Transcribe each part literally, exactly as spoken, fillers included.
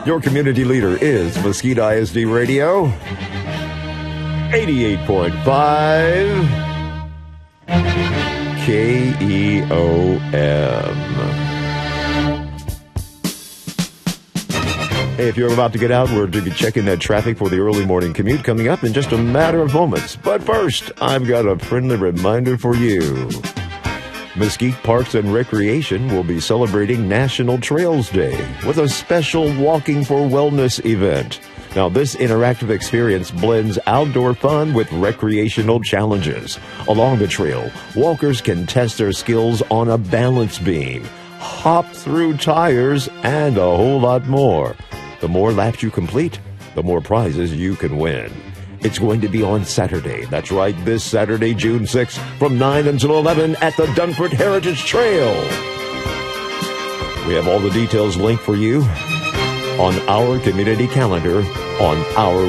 Your community leader is Mesquite I S D Radio, eighty-eight point five K E O M. Hey, if you're about to get out, we're to be checking that traffic for the early morning commute coming up in just a matter of moments. But first, I've got a friendly reminder for you. Mesquite Parks and Recreation will be celebrating National Trails Day with a special Walking for Wellness event. Now, this interactive experience blends outdoor fun with recreational challenges. Along the trail, walkers can test their skills on a balance beam, hop through tires, and a whole lot more. The more laps you complete, the more prizes you can win. It's going to be on Saturday. That's right, this Saturday, June sixth, from nine until eleven at the Dunford Heritage Trail. We have all the details linked for you on our community calendar on our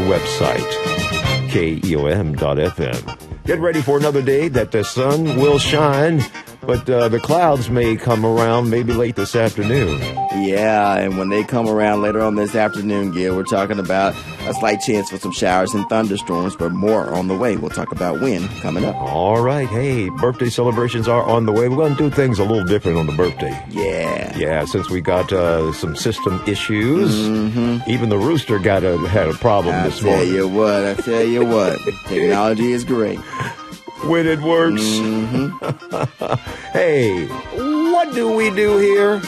website, K E O M dot F M. Get ready for another day that the sun will shine, but uh, the clouds may come around maybe late this afternoon. Yeah, and when they come around later on this afternoon, Gil, we're talking about a slight chance for some showers and thunderstorms, but more on the way. We'll talk about wind coming up. All right. Hey, birthday celebrations are on the way. We're going to do things a little different on the birthday. Yeah. Yeah, since we got uh, some system issues. Mm-hmm. Even the rooster got a, had a problem I this morning. I tell you what, I tell you what. Technology is great. When it works. Mm-hmm. Hey, what do we do here?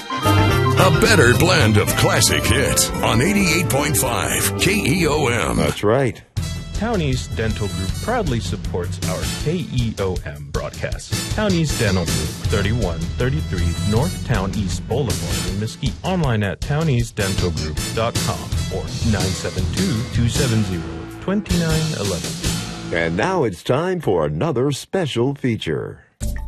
A better blend of classic hits on eighty-eight point five K E O M. That's right. Townies Dental Group proudly supports our K E O M broadcast. Townies Dental Group, thirty-one thirty-three North Town East Boulevard in Mesquite. Online at townies dental group dot com or nine seven two, two seven zero, two nine one one. And now it's time for another special feature.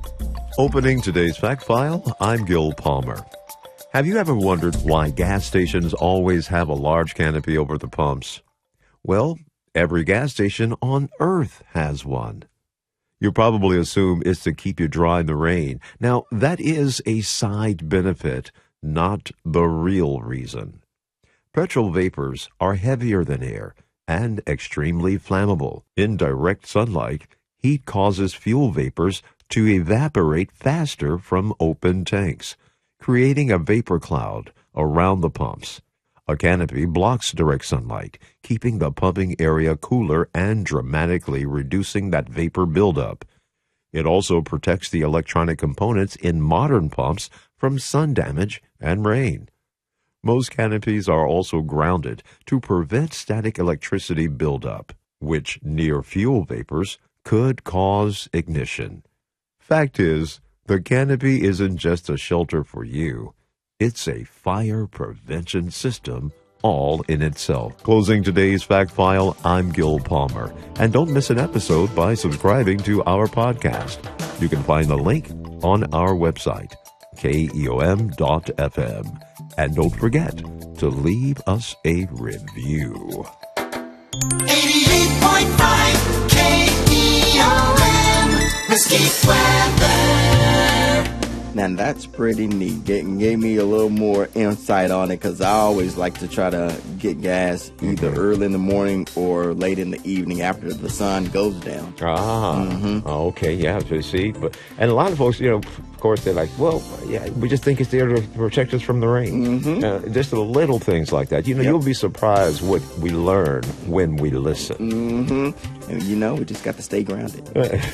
Opening today's fact file, I'm Gil Palmer. Have you ever wondered why gas stations always have a large canopy over the pumps? Well, every gas station on Earth has one. You probably assume it's to keep you dry in the rain. Now, that is a side benefit, not the real reason. Petrol vapors are heavier than air and extremely flammable. In direct sunlight, heat causes fuel vapors to evaporate faster from open tanks, creating a vapor cloud around the pumps. A canopy blocks direct sunlight, keeping the pumping area cooler and dramatically reducing that vapor buildup. It also protects the electronic components in modern pumps from sun damage and rain. Most canopies are also grounded to prevent static electricity buildup, which near fuel vapors could cause ignition. Fact is, the canopy isn't just a shelter for you. It's a fire prevention system all in itself. Closing today's fact file, I'm Gil Palmer. And don't miss an episode by subscribing to our podcast. You can find the link on our website, K E O M dot F M. And don't forget to leave us a review. eighty-eight point five K E O M, Mesquite weather. Now, that's pretty neat. Getting gave me a little more insight on it because I always like to try to get gas either mm-hmm. early in the morning or late in the evening after the sun goes down. Ah, mm-hmm. okay, yeah, so see, but and a lot of folks, you know, of course, they're like, well, yeah, we just think it's there to protect us from the rain. Mm-hmm. Uh, just the little things like that. You know, yep. You'll be surprised what we learn when we listen. Mm-hmm. And you know, we just got to stay grounded.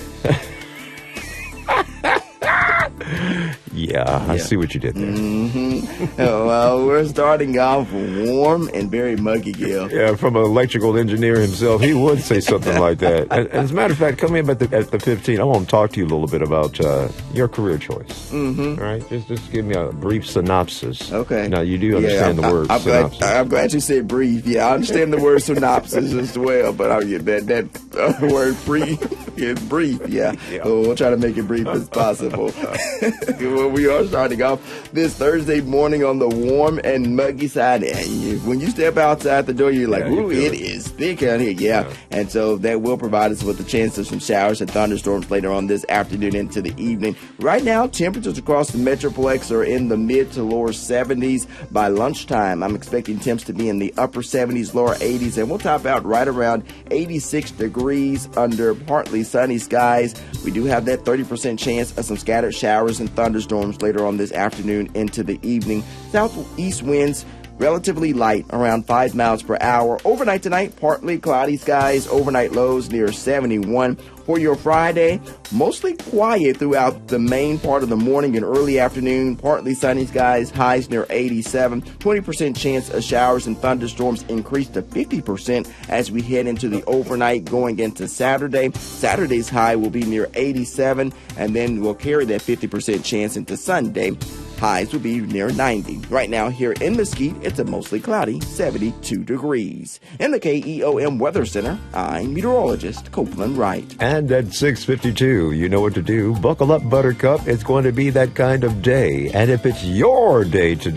Yeah, I yeah. see what you did there. Mm-hmm. Well, we're starting off warm and very muggy, Gil. Yeah, from an electrical engineer himself, he would say something like that. And, and as a matter of fact, coming up at the, at the fifteen, I want to talk to you a little bit about uh, your career choice. Mm-hmm. All right, just just give me a brief synopsis. Okay. Now, you do understand yeah, the word I, I'm synopsis. Glad, I'm glad you said brief. Yeah, I understand the word synopsis as well, but I get that that uh, word brief is brief. Yeah, yeah. So we'll try to make it brief as possible. Well, we are starting off this Thursday morning on the warm and muggy side. And you, when you step outside the door, you're like, Yeah, you ooh, feel it it. is thick out here. Yeah. Yeah. And so that will provide us with a chance of some showers and thunderstorms later on this afternoon into the evening. Right now, temperatures across the Metroplex are in the mid to lower seventies. By lunchtime, I'm expecting temps to be in the upper seventies, lower eighties, and we'll top out right around eighty-six degrees under partly sunny skies. We do have that thirty percent chance of some scattered showers and thunderstorms later on this afternoon into the evening. Southeast winds relatively light, around five miles per hour. Overnight tonight, partly cloudy skies, overnight lows near seventy-one. For your Friday, mostly quiet throughout the main part of the morning and early afternoon, partly sunny skies, highs near eighty-seven. twenty percent chance of showers and thunderstorms increase to fifty percent as we head into the overnight going into Saturday. Saturday's high will be near eighty-seven, and then we'll carry that fifty percent chance into Sunday. Highs will be near ninety. Right now here in Mesquite, it's a mostly cloudy seventy-two degrees. In the K E O M Weather Center, I'm meteorologist Copeland Wright. And at six fifty-two, you know what to do. Buckle up, Buttercup. It's going to be that kind of day. And if it's your day today,